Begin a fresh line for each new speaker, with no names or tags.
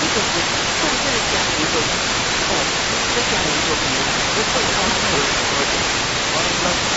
就是像这个家庭就哦，这家庭就可能不会高兴。